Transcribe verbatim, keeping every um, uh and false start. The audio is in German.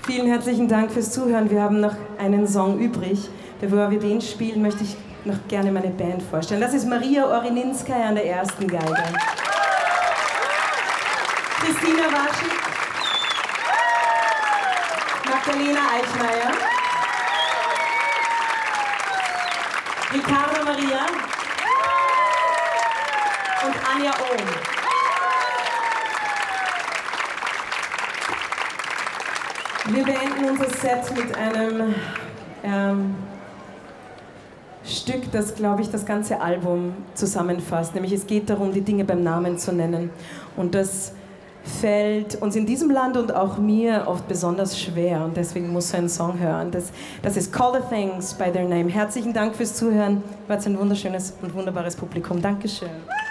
Vielen herzlichen Dank fürs Zuhören. Wir haben noch einen Song übrig. Bevor wir den spielen, möchte ich noch gerne meine Band vorstellen. Das ist Maria Orininskaya an der ersten Geige. Christina Waschik. Magdalena Eichmeier. Ricardo Maria. Und Anja Ohm. Wir beenden unser Set mit einem ähm, Stück, das, glaube ich, das ganze Album zusammenfasst. Nämlich es geht darum, die Dinge beim Namen zu nennen. Und das fällt uns in diesem Land und auch mir oft besonders schwer. Und deswegen muss so ein Song hören. Das, das ist Call the Things by Their Name. Herzlichen Dank fürs Zuhören. War jetzt ein wunderschönes und wunderbares Publikum. Dankeschön.